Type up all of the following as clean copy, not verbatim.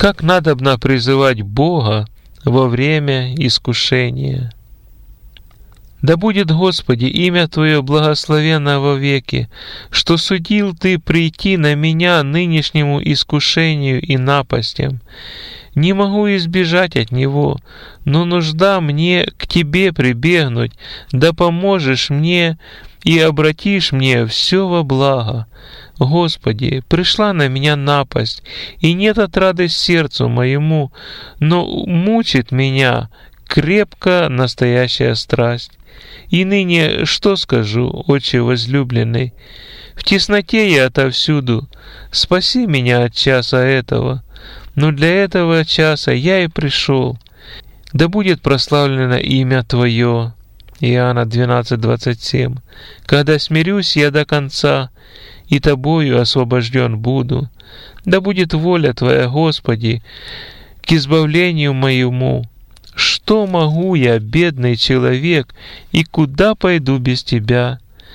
как надобно призывать Бога во время искушения. Да будет, Господи, имя Твое благословенно во веки, что судил Ты прийти на меня нынешнему искушению и напастям. Не могу избежать от него, но нужда мне к Тебе прибегнуть, да поможешь мне и обратишь мне все во благо. Господи, пришла на меня напасть, и нет отрады сердцу моему, но мучит меня крепко настоящая страсть. И ныне что скажу, Отче возлюбленный? В тесноте я отовсюду, спаси меня от часа этого. Но для этого часа я и пришел. Да будет прославлено имя Твое. Иоанна 12:27. Когда смирюсь я до конца, и Тобою освобожден буду. Да будет воля Твоя, Господи, к избавлению моему. Что могу я, бедный человек, и куда пойду без Тебя?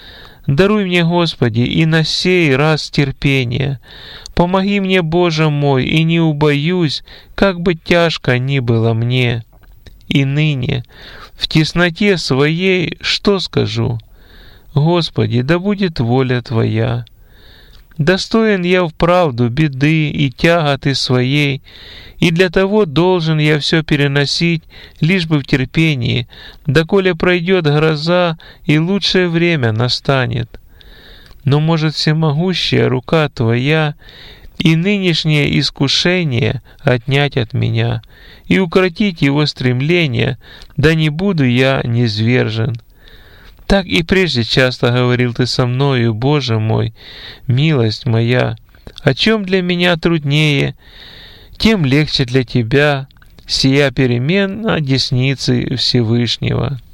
Даруй мне, Господи, и на сей раз терпение. Помоги мне, Боже мой, и не убоюсь, как бы тяжко ни было мне. И ныне, в тесноте своей, что скажу? Господи, да будет воля Твоя. Достоин я вправду беды и тяготы своей, и для того должен я все переносить, лишь бы в терпении, доколе пройдет гроза и лучшее время настанет. Но может всемогущая рука Твоя и нынешнее искушение отнять от меня, и укротить его стремление, да не буду я низвержен. Так и прежде часто говорил Ты со мною, Боже мой, милость моя. О чем для меня труднее, тем легче для Тебя, сия перемена десницы Всевышнего.